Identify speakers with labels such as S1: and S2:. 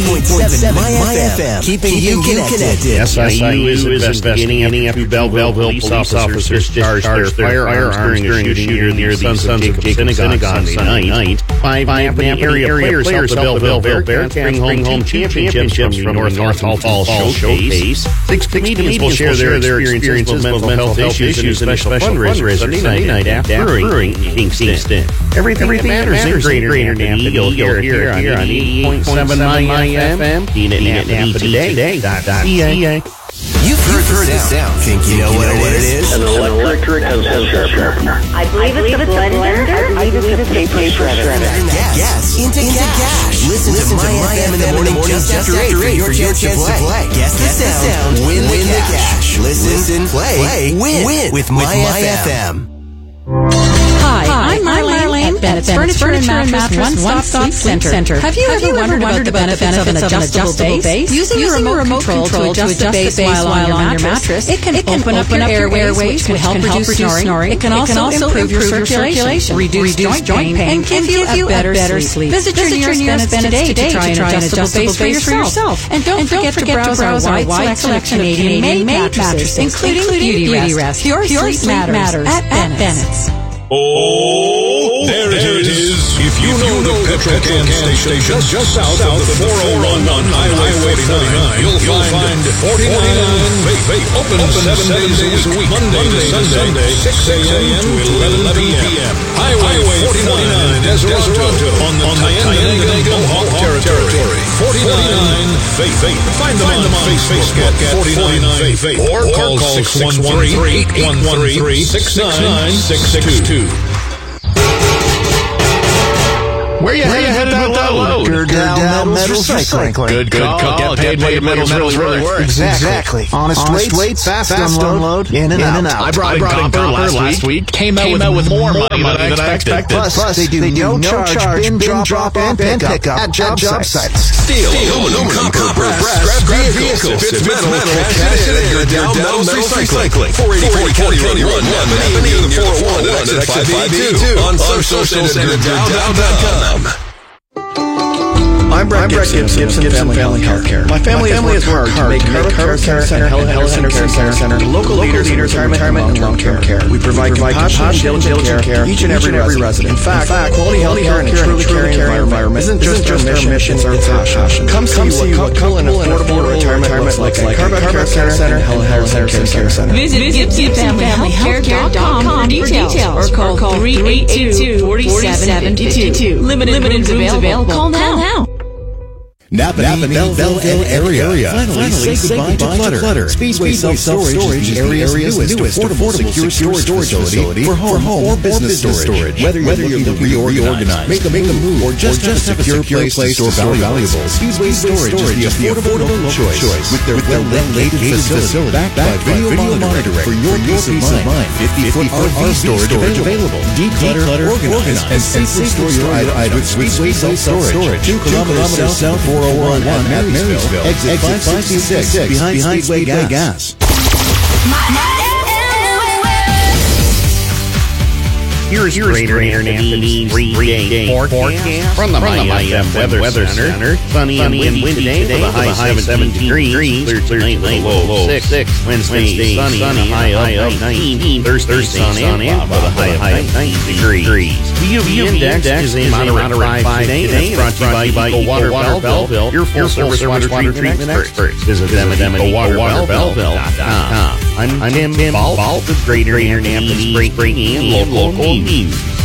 S1: 98.7 My FM, keeping you connected.
S2: SIU is investigating after Belleville police officers discharged their firearms during a shooting near the Sons of Jacob Synagogue Sunday night. Five area players helped the Belleville Bearcats bring home championships from the North Hall Showcase. Six comedians will share their experiences with mental health issues and a special fundraiser Sunday night after Brewing Kingston. Everything that matters in Greater Napa, you'll hear here on 88.7 My FM, TNAPtoday.ca.
S1: You've heard the sound. Think you know what it is?
S3: An electric pencil sharpener.
S4: I believe it's a blender.
S3: I believe it's a paper shredder.
S1: Gas into cash. Listen to My FM in the morning just after 8 for your chance to play. Guess the sound, win the cash. Listen, play, win with My FM.
S5: Hi, I'm Marlene at Bennett's Furniture and Mattress One-Stop Sleep Center. Have you ever wondered about the benefits of an adjustable base? Using a remote control to adjust the base while on your mattress, it can open up your airways, which can help reduce snoring. It can also improve your circulation, reduce joint pain, and give you a better sleep. Visit your nearest Bennett's today to try an adjustable base for yourself. And don't forget to browse our wide selection of Canadian-made mattresses, including Beauty Rest. Your sleep matters at Bennett's.
S6: Oh, there it is. If you know the Petrocan station just south of the 401 on Highway 49, you'll find 49 Vape. Open 7 days a week, Monday to Sunday, 6 a.m. to 11 p.m. Highway 49, Deseronto, on the Tyendinaga Mohawk Territory. 49 Vape. Find them on Facebook at 49 Vape or call 613-813-6962.
S7: Where you headed with that load?
S1: Gerdau Metals Recycling.
S7: Good call. Get paid where your metals really work.
S1: Exactly. Honest weights, fast unload, in and out.
S7: I brought in copper last week. Came out with more money than I expected.
S1: Plus, they do no charge, bin drop, and pickup at job sites.
S6: Steel, aluminum, copper, brass, scrap vehicles. If it's metal, cash it in at Gerdau Metals Recycling. 480 County Road, Napanee, near the 401 and exit 582. On socials and at Gerdau.com.
S8: I'm Brett Gibson, Family Healthcare. My family has worked to make Carver Care Center and Health Center local leaders in retirement and long-term care. We provide compassionate and diligent care each and every resident. In fact, quality healthcare and a truly caring environment isn't just our mission, it's our passion. Come see what cool and affordable retirement looks like at Carver Care Center and Health Center.
S5: Visit GibsonFamilyHealthcare.com for details or call 382-4722. Limited rooms available. Call now.
S9: Napanee, Belleville area. Finally say goodbye to clutter. Speedway Self-Storage is the area's newest affordable secure storage facility for home or business storage. Whether you're looking to reorganize, make a move, or just have a secure place to store valuables, Speedway Storage is the affordable choice with their well-ventilated facility backed by video monitoring for your peace of mind. 50-foot RV storage available. Declutter, organize, and safely store your items with Speedway Self-Storage. 2 kilometers south 401 at Marysville, exit 566 behind Speedway Gas.
S2: Here's Greater Napanee's 3-day forecast from the MyFM Weather Center. Sunny and windy today with a high of 17 degrees. Clear tonight with a low of 6. Wednesday sunny, a high of 19. Thursday sunny with a high of 19 degrees. The UV index is a moderate 5 today. Brought to you by Eco Water Belleville, your full-service water treatment experts. Visit them at EcoWaterBelleville.com. I'm Tim Ball with Greater Napanee's breaking and local news.